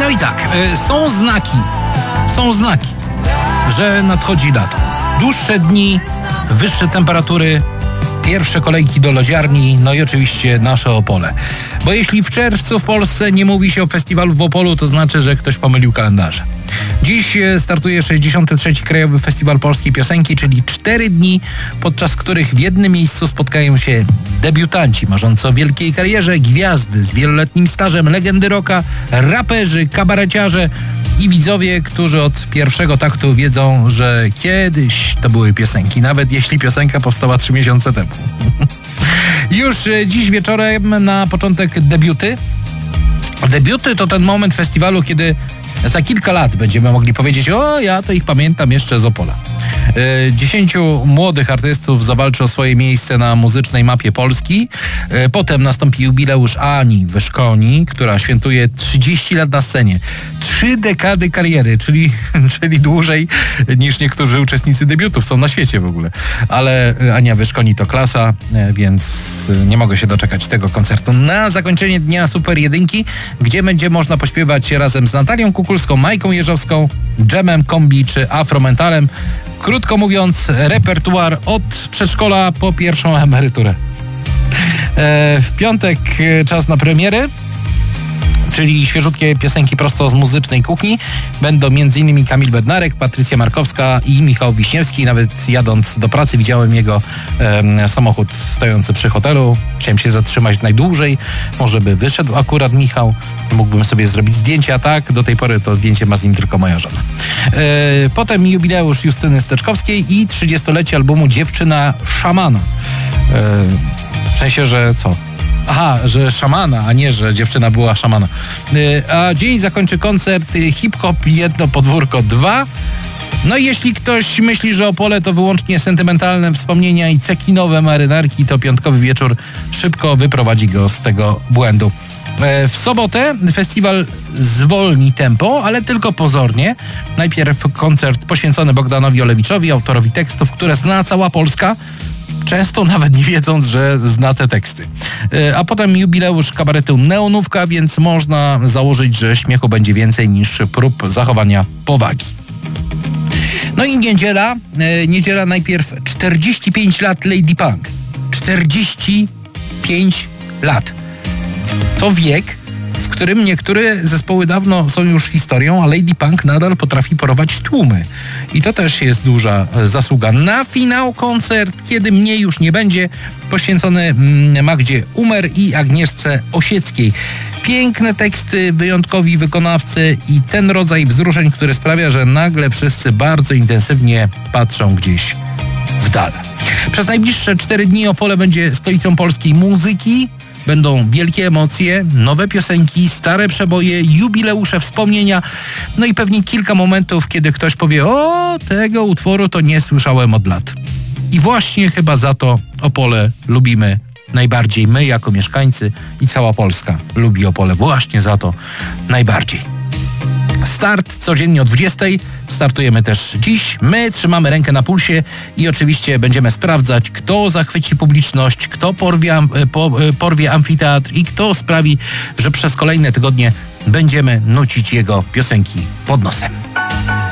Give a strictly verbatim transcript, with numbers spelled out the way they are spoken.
No i tak, są znaki, są znaki, że nadchodzi lato. Dłuższe dni, wyższe temperatury, pierwsze kolejki do lodziarni, no i oczywiście nasze Opole. Bo jeśli w czerwcu w Polsce nie mówi się o festiwalu w Opolu, to znaczy, że ktoś pomylił kalendarze. Dziś startuje sześćdziesiąty trzeci Krajowy Festiwal Polskiej Piosenki, czyli cztery dni, podczas których w jednym miejscu spotkają się debiutanci marzący o wielkiej karierze, gwiazdy z wieloletnim stażem, legendy rocka, raperzy, kabareciarze i widzowie, którzy od pierwszego taktu wiedzą, że kiedyś to były piosenki, nawet jeśli piosenka powstała trzy miesiące temu. Już dziś wieczorem na początek debiuty. Debiuty to ten moment festiwalu, kiedy za kilka lat będziemy mogli powiedzieć: o, ja to ich pamiętam jeszcze z Opola. E, dziesięciu młodych artystów zawalczy o swoje miejsce na muzycznej mapie Polski. E, potem nastąpi jubileusz Ani Wyszkoni, która świętuje trzydzieści lat na scenie. Trzy dekady kariery, czyli, czyli dłużej niż niektórzy uczestnicy debiutów są na świecie w ogóle. Ale Ania Wyszkoni to klasa, e, więc nie mogę się doczekać tego koncertu. Na zakończenie dnia Super Jedynki, gdzie będzie można pośpiewać razem z Natalią Kukulską, Majką Jeżowską, dżemem, kombi czy afromentalem. Krótko mówiąc, repertuar od przedszkola po pierwszą emeryturę. E, w piątek czas na premiery, czyli świeżutkie piosenki prosto z muzycznej kuchni. Będą m.in. Kamil Bednarek, Patrycja Markowska i Michał Wiśniewski. Nawet jadąc do pracy widziałem jego e, samochód stojący przy hotelu. Chciałem się zatrzymać najdłużej. Może by wyszedł akurat Michał. Mógłbym sobie zrobić zdjęcie, a tak do tej pory to zdjęcie ma z nim tylko moja żona. E, potem jubileusz Justyny Steczkowskiej i trzydziestolecie albumu Dziewczyna Szamana. E, w sensie, że co? Aha, że szamana, a nie, że dziewczyna była szamana. A dzień zakończy koncert Hip-Hop Jedno Podwórko dwa. No i jeśli ktoś myśli, że Opole to wyłącznie sentymentalne wspomnienia i cekinowe marynarki, to piątkowy wieczór szybko wyprowadzi go z tego błędu. W sobotę festiwal zwolni tempo, ale tylko pozornie. Najpierw koncert poświęcony Bogdanowi Olewiczowi, autorowi tekstów, które zna cała Polska, często nawet nie wiedząc, że zna te teksty. A potem jubileusz kabaretu Neonówka, więc można założyć, że śmiechu będzie więcej niż prób zachowania powagi. No i niedziela. Niedziela najpierw czterdzieści pięć lat Lady Punk. czterdzieści pięć lat. To wiek, w którym niektóre zespoły dawno są już historią, a Lady Punk nadal potrafi porować tłumy. I to też jest duża zasługa. Na finał koncert Kiedy mnie już nie będzie, poświęcony Magdzie Umer i Agnieszce Osieckiej. Piękne teksty, wyjątkowi wykonawcy i ten rodzaj wzruszeń, który sprawia, że nagle wszyscy bardzo intensywnie patrzą gdzieś w dal. Przez najbliższe cztery dni Opole będzie stolicą polskiej muzyki. Będą wielkie emocje, nowe piosenki, stare przeboje, jubileusze, wspomnienia, no i pewnie kilka momentów, kiedy ktoś powie: o, tego utworu to nie słyszałem od lat. I właśnie chyba za to Opole lubimy najbardziej. My jako mieszkańcy i cała Polska lubi Opole właśnie za to najbardziej. Start codziennie o dwudziestej. Startujemy też dziś. My trzymamy rękę na pulsie i oczywiście będziemy sprawdzać, kto zachwyci publiczność, kto porwie, po, porwie amfiteatr i kto sprawi, że przez kolejne tygodnie będziemy nucić jego piosenki pod nosem.